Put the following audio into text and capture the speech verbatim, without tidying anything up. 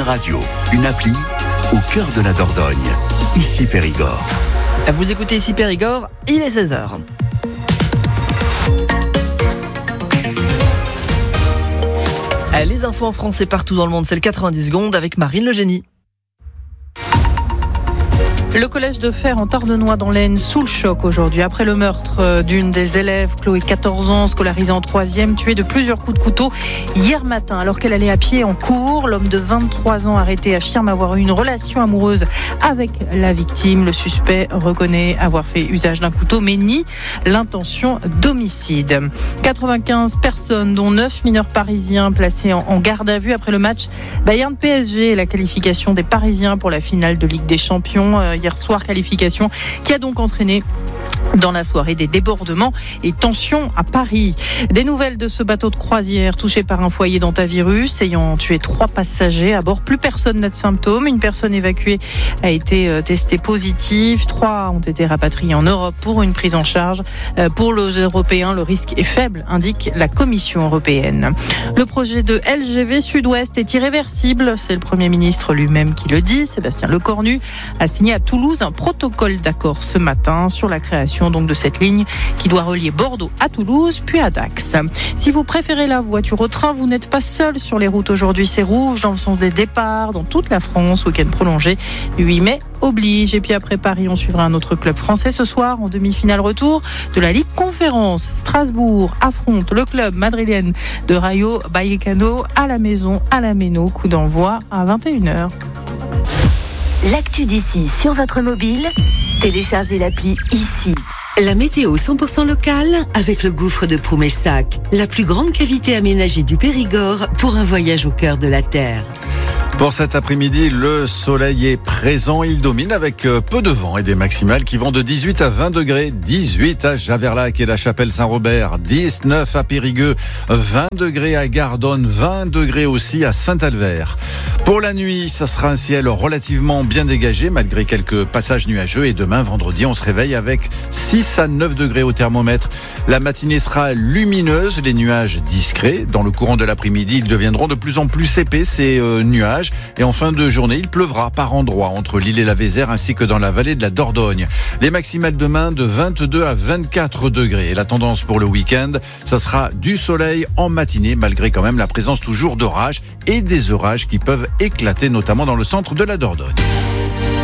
Radio, une appli au cœur de la Dordogne. Ici Périgord. Vous écoutez Ici Périgord, il est seize heures. Les infos en France et partout dans le monde, c'est le quatre-vingt-dix secondes avec Marine Le Génie. Le collège de Fer en Tardenois dans l'Aisne sous le choc aujourd'hui après le meurtre d'une des élèves, Chloé, quatorze ans, scolarisée en troisième, tuée de plusieurs coups de couteau hier matin alors qu'elle allait à pied en cours. L'homme de vingt-trois ans arrêté affirme avoir eu une relation amoureuse avec la victime. Le suspect reconnaît avoir fait usage d'un couteau mais nie l'intention d'homicide. quatre-vingt-quinze personnes dont neuf mineurs parisiens placés en, en garde à vue après le match Bayern-P S G et la qualification des Parisiens pour la finale de Ligue des Champions. Hier soir, qualification qui a donc entraîné dans la soirée des débordements et tensions à Paris. Des nouvelles de ce bateau de croisière touché par un foyer d'hantavirus ayant tué trois passagers à bord. Plus personne n'a de symptômes. Une personne évacuée a été testée positive. Trois ont été rapatriés en Europe pour une prise en charge. Pour les Européens, le risque est faible, indique la Commission européenne. Le projet de L G V Sud-Ouest est irréversible. C'est le Premier ministre lui-même qui le dit. Sébastien Lecornu a signé à Toulouse un protocole d'accord ce matin sur la création donc de cette ligne qui doit relier Bordeaux à Toulouse puis à Dax. Si vous préférez la voiture au train, vous n'êtes pas seul sur les routes aujourd'hui. C'est rouge dans le sens des départs dans toute la France. Week-end prolongé huit mai oblige. Et puis après Paris, on suivra un autre club français ce soir en demi-finale retour de la Ligue Conférence. Strasbourg affronte le club madrilène de Rayo Vallecano à la maison à la Méno. Coup d'envoi à vingt et une heures. L'actu d'ici sur votre mobile, téléchargez l'appli Ici. La météo cent pour cent locale avec le gouffre de Ploumessac, la plus grande cavité aménagée du Périgord pour un voyage au cœur de la Terre. Pour cet après-midi, le soleil est présent, il domine avec peu de vent et des maximales qui vont de dix-huit à vingt degrés, dix-huit à Javerlac et la Chapelle-Saint-Robert, dix-neuf à Périgueux, vingt degrés à Gardonne, vingt degrés aussi à Saint-Albert. Pour la nuit, ça sera un ciel relativement bien dégagé malgré quelques passages nuageux et demain, vendredi, on se réveille avec six à neuf degrés au thermomètre. La matinée sera lumineuse, les nuages discrets. Dans le courant de l'après-midi, ils deviendront de plus en plus épais, ces euh, nuages. Et en fin de journée, il pleuvra par endroits entre l'île et la Vézère ainsi que dans la vallée de la Dordogne. Les maximales demain de vingt-deux à vingt-quatre degrés. Et la tendance pour le week-end, ça sera du soleil en matinée malgré quand même la présence toujours d'orages et des orages qui peuvent éclater notamment dans le centre de la Dordogne.